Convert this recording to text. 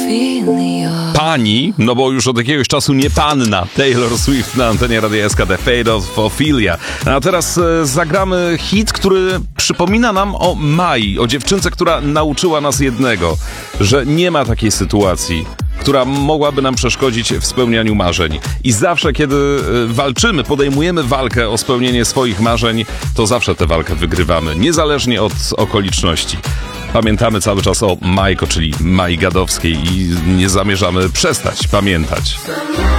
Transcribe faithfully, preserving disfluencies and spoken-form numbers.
Pani, no bo już od jakiegoś czasu nie panna, Taylor Swift na antenie Radia S K, The Fate of Ophelia. A teraz e, zagramy hit, który przypomina nam o Mai, o dziewczynce, która nauczyła nas jednego, że nie ma takiej sytuacji, która mogłaby nam przeszkodzić w spełnianiu marzeń. I zawsze, kiedy e, walczymy, podejmujemy walkę o spełnienie swoich marzeń, to zawsze tę walkę wygrywamy, niezależnie od okoliczności. Pamiętamy cały czas o Majko, czyli Mai Gadowskiej i nie zamierzamy przestać pamiętać.